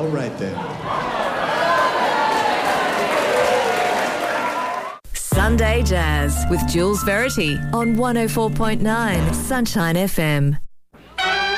All right then. Sunday Jazz with Jules Verity on 104.9 Sunshine FM.